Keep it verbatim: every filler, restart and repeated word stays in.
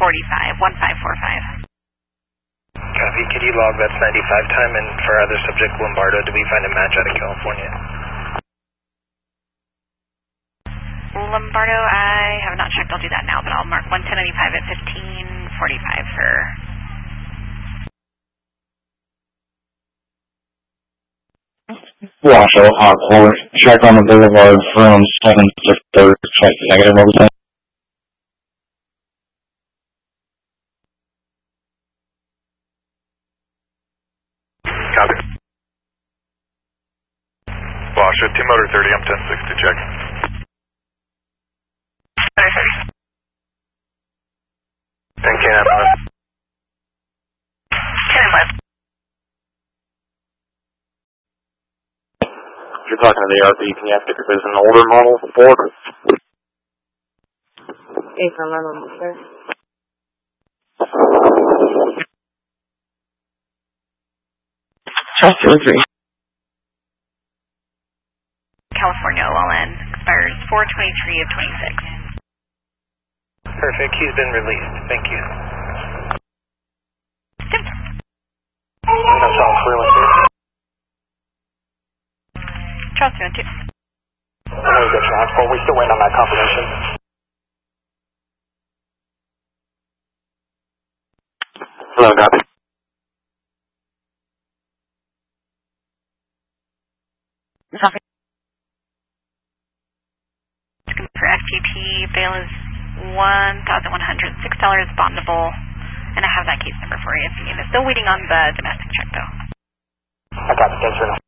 forty-five, one five four five. Copy. Could you log that's ninety-five time, and for other subject Lombardo, did we find a match out of California? Lombardo, I have not checked. I'll do that now, but I'll mark one ten ninety-five at fifteen forty-five for... Washoe, hot four. Check on the boulevard from seven to third. Check negative, what was that? Copy. Washoe, T-Motor thirty, I'm ten sixty, check. ten K nine five. ten left. If you're talking to the A R P, can you ask if there's an older model Ford? eight eleven, sir. Charles three. California O L N expires four twenty-three of twenty-six. Perfect. He's been released. Thank you. Good. That's all Freeland two. Charles two. I know you got transport. We still waiting on that confirmation. Hello, copy. Copy. For F G P, bail is one thousand one hundred six dollars bondable, and I have that case number for you if you need it. Still waiting on the domestic check, though. I got it. Thanks for now.